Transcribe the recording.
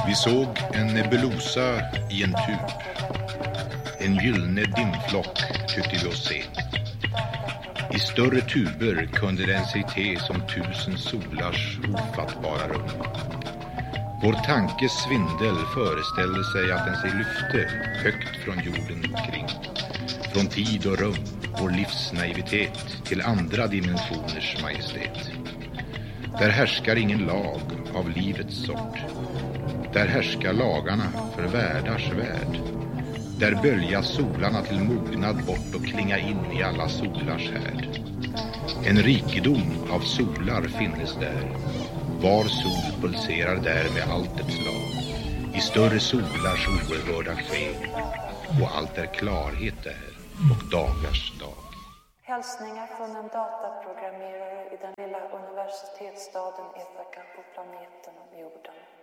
Vi såg en nebulosa i en tub. En gyllene dimflock tyckte vi oss se. I större tuber kunde den sig te som 1000 solars ofattbara rum. Vår tankes svindel föreställde sig att den sig lyfte högt från jorden kring. Från tid och rum, vår livsnaivitet till andra dimensioners majestät. Där härskar ingen lag av livets sort. Där härskar lagarna för världars värld. Där böljas solarna till mognad bort och klinga in i alla solars härd. En rikedom av solar finnes där. Var sol pulserar där med allt ett slag. I större solars oerhörda sken. Och allt är klarhet där och dagars dag. Hälsningar från en dataprogrammerare i den lilla universitetsstaden Ithaka på planeten jorden.